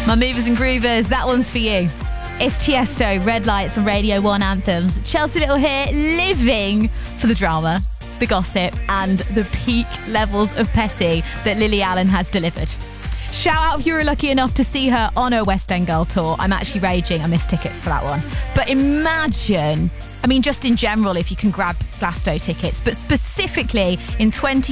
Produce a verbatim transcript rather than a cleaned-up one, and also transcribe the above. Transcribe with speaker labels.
Speaker 1: My movers and groovers, that one's for you. It's Tiesto, Red Lights and Radio one Anthems. Chelsea Little here, living for the drama, the gossip and the peak levels of petty that Lily Allen has delivered. Shout out if you were lucky enough to see her on her West End Girl tour. I'm actually raging. I missed tickets for that one. But imagine, I mean, just in general, if you can grab Glasgow tickets, but specifically in twenty